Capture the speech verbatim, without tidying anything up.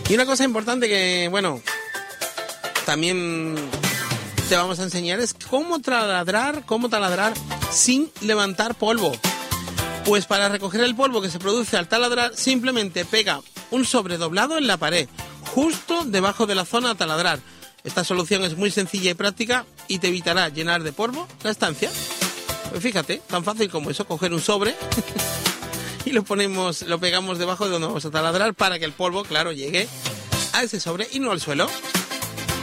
Y una cosa importante que, bueno, también te vamos a enseñar es cómo taladrar, cómo taladrar sin levantar polvo. Pues para recoger el polvo que se produce al taladrar, simplemente pega un sobre doblado en la pared, justo debajo de la zona a taladrar. Esta solución es muy sencilla y práctica y te evitará llenar de polvo la estancia. Pues fíjate, tan fácil como eso, coger un sobre y lo ponemos, lo pegamos debajo de donde vamos a taladrar para que el polvo, claro, llegue a ese sobre y no al suelo.